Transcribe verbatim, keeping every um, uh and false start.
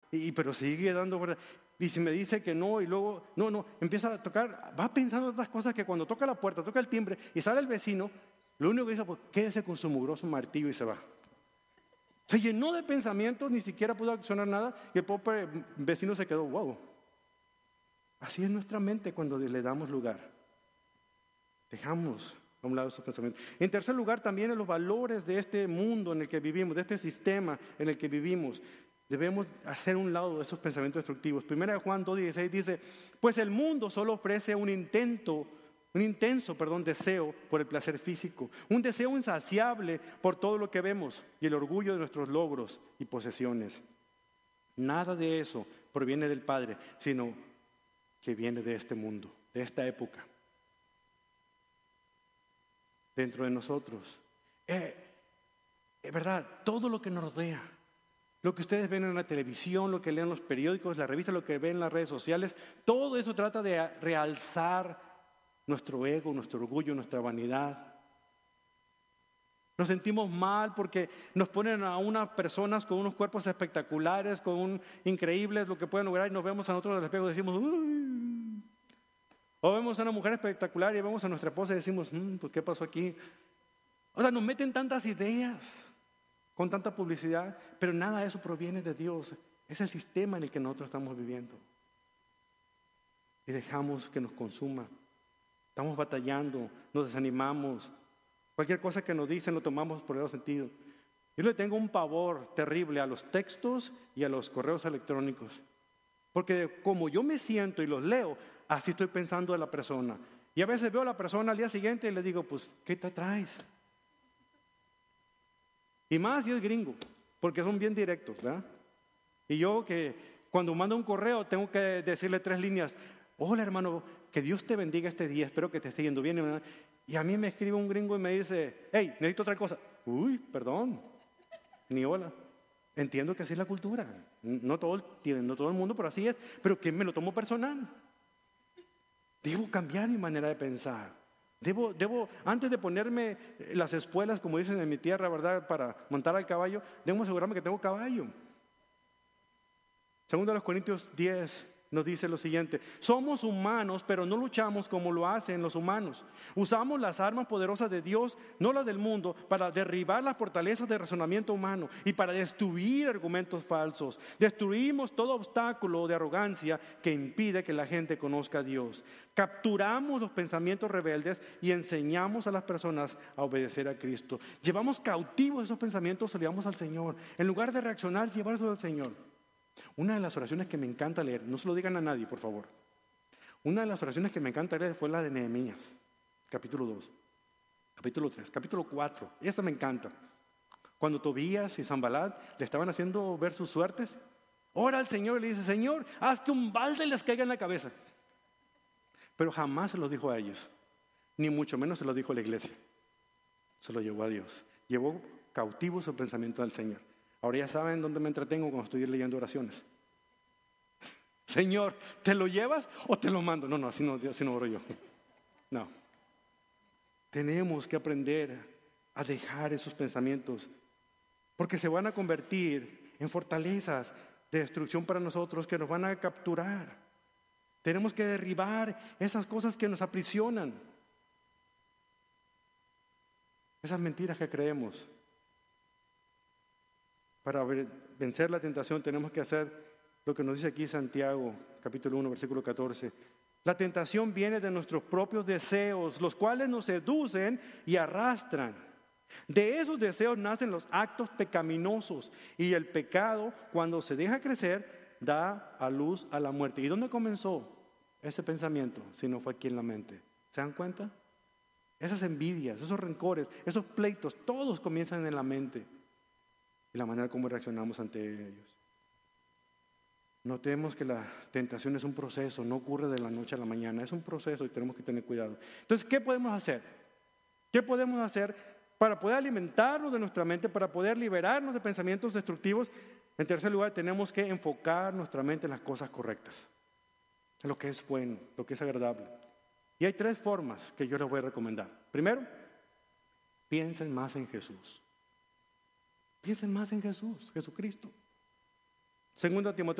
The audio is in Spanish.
y, pero sigue dando vueltas. Y si me dice que no, y luego, no, no, empieza a tocar, va pensando otras cosas que cuando toca la puerta, toca el timbre y sale el vecino, lo único que dice, pues quédese con su mugroso martillo y se va. Se llenó de pensamientos, ni siquiera pudo accionar nada y el pobre vecino se quedó, wow. Así es nuestra mente cuando le damos lugar. Dejamos a un lado esos pensamientos. En tercer lugar, también en los valores de este mundo en el que vivimos, de este sistema en el que vivimos. Debemos hacer un lado esos pensamientos destructivos. Primera de Juan dos dieciséis dice, pues el mundo solo ofrece un intento, un intenso, perdón, deseo por el placer físico, un deseo insaciable por todo lo que vemos y el orgullo de nuestros logros y posesiones. Nada de eso proviene del Padre, sino que viene de este mundo, de esta época. Dentro de nosotros. Eh, es verdad, todo lo que nos rodea. Lo que ustedes ven en la televisión, lo que leen en los periódicos, la revista, lo que ven en las redes sociales, todo eso trata de realzar nuestro ego, nuestro orgullo, nuestra vanidad. Nos sentimos mal porque nos ponen a unas personas con unos cuerpos espectaculares, con un, increíbles, lo que pueden lograr, y nos vemos a nosotros al espejo y decimos, uy. O vemos a una mujer espectacular y vemos a nuestra esposa y decimos, mmm, pues ¿qué pasó aquí? O sea, nos meten tantas ideas con tanta publicidad, pero nada de eso proviene de Dios. Es el sistema en el que nosotros estamos viviendo. Y dejamos que nos consuma. Estamos batallando, nos desanimamos. Cualquier cosa que nos dicen lo tomamos por el otro sentido. Yo le tengo un pavor terrible a los textos y a los correos electrónicos. Porque como yo me siento y los leo, así estoy pensando de la persona. Y a veces veo a la persona al día siguiente y le digo, pues, ¿qué te traes? Y más si es gringo, porque son bien directos, ¿verdad? Y yo que cuando mando un correo tengo que decirle tres líneas. Hola hermano, que Dios te bendiga este día, espero que te esté yendo bien, ¿verdad? Y a mí me escribe un gringo y me dice, hey, necesito otra cosa. Uy, perdón, ni hola. Entiendo que así es la cultura. No todo, no todo el mundo, pero así es. Pero que me lo tomo personal. Debo cambiar mi manera de pensar. Debo, debo, antes de ponerme las espuelas, como dicen en mi tierra, ¿verdad? Para montar al caballo, debo asegurarme que tengo caballo. Segundo de los Corintios diez nos dice lo siguiente: somos humanos, pero no luchamos como lo hacen los humanos. Usamos las armas poderosas de Dios, no las del mundo, para derribar las fortalezas de razonamiento humano y para destruir argumentos falsos. Destruimos todo obstáculo de arrogancia que impide que la gente conozca a Dios. Capturamos los pensamientos rebeldes y enseñamos a las personas a obedecer a Cristo. Llevamos cautivos esos pensamientos, los llevamos al Señor. En lugar de reaccionar, llevarlos al Señor. Una de las oraciones que me encanta leer, no se lo digan a nadie, por favor. Una de las oraciones que me encanta leer fue la de Nehemías, capítulo dos, capítulo tres, capítulo cuatro. Esa me encanta. Cuando Tobías y Sanbalat le estaban haciendo ver sus suertes, ora al Señor y le dice: Señor, haz que un balde les caiga en la cabeza. Pero jamás se lo dijo a ellos, ni mucho menos se lo dijo a la iglesia. Se lo llevó a Dios. Llevó cautivo su pensamiento al Señor. Ahora ya saben dónde me entretengo cuando estoy leyendo oraciones. Señor, ¿te lo llevas o te lo mando? No, no, así no, así no oro yo. No. Tenemos que aprender a dejar esos pensamientos, porque se van a convertir en fortalezas de destrucción para nosotros que nos van a capturar. Tenemos que derribar esas cosas que nos aprisionan, esas mentiras que creemos. Para vencer la tentación tenemos que hacer lo que nos dice aquí Santiago, capítulo uno, versículo catorce. La tentación viene de nuestros propios deseos, los cuales nos seducen y arrastran. De esos deseos nacen los actos pecaminosos, y el pecado, cuando se deja crecer, da a luz a la muerte. ¿Y dónde comenzó ese pensamiento? Si no fue aquí en la mente. ¿Se dan cuenta? Esas envidias, esos rencores, esos pleitos, todos comienzan en la mente. Y la manera como reaccionamos ante ellos. Notemos que la tentación es un proceso, no ocurre de la noche a la mañana, es un proceso y tenemos que tener cuidado. Entonces, ¿qué podemos hacer? ¿Qué podemos hacer para poder alimentarnos de nuestra mente, para poder liberarnos de pensamientos destructivos? En tercer lugar, tenemos que enfocar nuestra mente en las cosas correctas, en lo que es bueno, lo que es agradable. Y hay tres formas que yo les voy a recomendar. Primero, piensen más en Jesús. Piensen más en Jesús, Jesucristo. Segundo Timoteo